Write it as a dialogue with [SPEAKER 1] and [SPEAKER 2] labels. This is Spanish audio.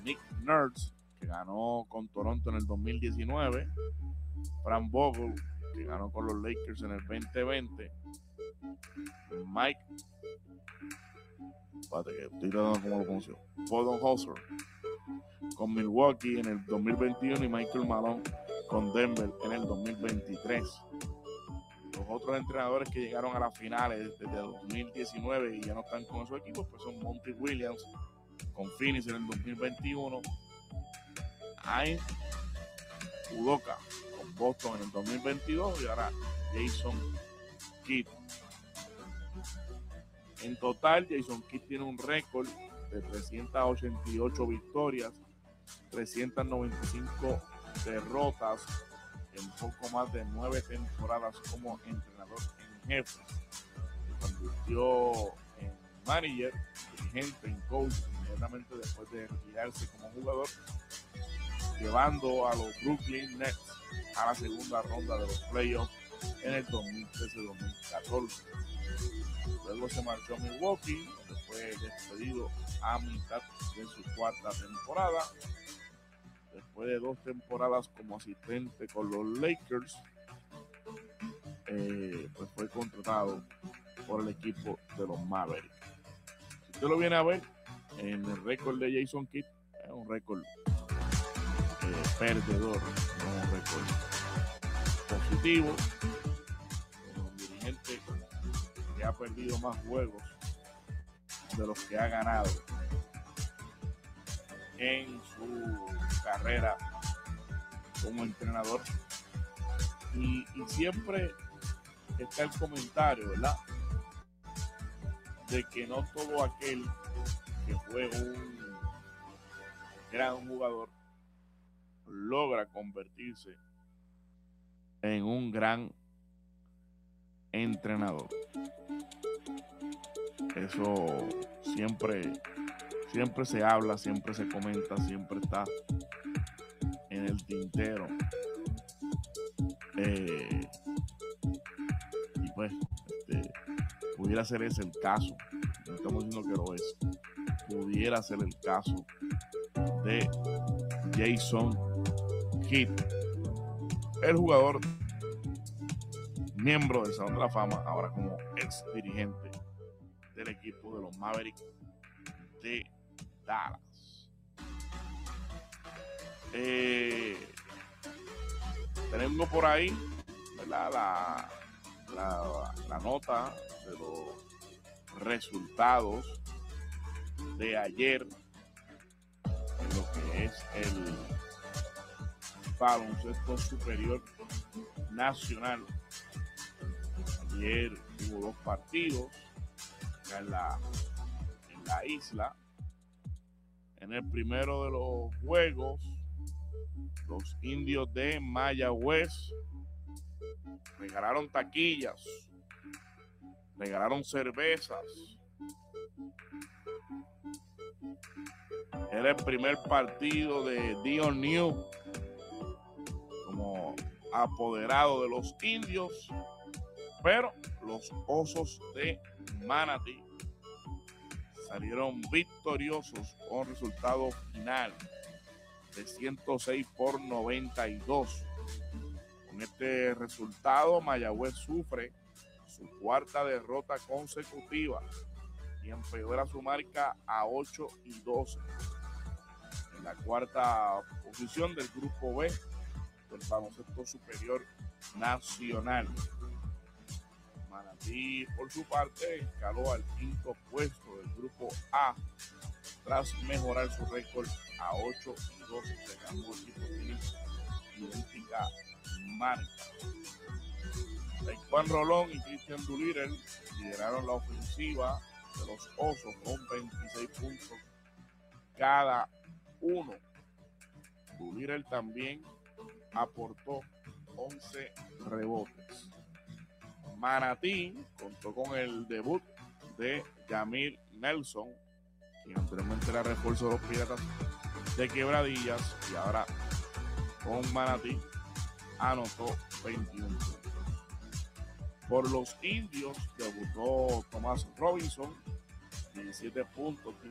[SPEAKER 1] Nick Nurse, que ganó con Toronto en el 2019, Frank Vogel, que ganó con los Lakers en el 2020, Mike, espérate que estoy dando como lo pronuncio, Budenholzer con Milwaukee en el 2021 y Michael Malone con Denver en el 2023. Los otros entrenadores que llegaron a las finales desde 2019 y ya no están con esos equipos pues son Monty Williams con Phoenix en el 2021, Ain Udoka con Boston en el 2022 y ahora Jason Kidd. En total, Jason Kidd tiene un récord de 388 victorias, 395 derrotas en poco más de 9 temporadas como entrenador en jefe. Se convirtió en manager, dirigente, en coach inmediatamente después de retirarse como jugador, llevando a los Brooklyn Nets a la segunda ronda de los playoffs en el 2013-2014. Luego se marchó a Milwaukee, donde fue despedido a mitad de su cuarta temporada. Después de 2 temporadas como asistente con los Lakers, pues fue contratado por el equipo de los Mavericks. Si usted lo viene a ver, en el récord de Jason Kidd, es un récord perdedor, no un récord positivo. Es un dirigente que ha perdido más juegos de los que ha ganado en su carrera como entrenador y siempre está el comentario, ¿verdad?, de que no todo aquel que fue un gran jugador logra convertirse en un gran entrenador. Eso siempre se habla, siempre se comenta, siempre está en el tintero. Y pues, pudiera ser ese el caso. No estamos diciendo que lo es. Pudiera ser el caso de Jason Kidd, el jugador miembro del Salón de la Fama, ahora como ex dirigente del equipo de los Mavericks de Dallas. Tenemos por ahí, ¿verdad?, la nota de los resultados de ayer en lo que es el baloncesto superior nacional. Ayer hubo 2 partidos en la isla. En el primero de los juegos, los indios de Mayagüez regalaron taquillas, regalaron cervezas. Era el primer partido de Dion New como apoderado de los indios, pero los Osos de Manatí salieron victoriosos con resultado final de 106-92. Con este resultado, Mayagüez sufre su 4ª derrota consecutiva y empeora su marca a 8-12 en la 4ª posición del grupo B del baloncesto superior nacional. Manatí, por su parte, escaló al 5º puesto del grupo A tras mejorar su récord a 8-12. Ambos equipos tienen idéntica marca. Juan Rolón y Cristian Doolittle lideraron la ofensiva de los Osos con 26 puntos cada uno. Doolittle también aportó 11 rebotes. Manatí contó con el debut de Yamil Nelson, quien anteriormente era refuerzo de los Piratas de Quebradillas y ahora con Manatí anotó 21 puntos. Por los indios debutó Tomás Robinson, 17 puntos,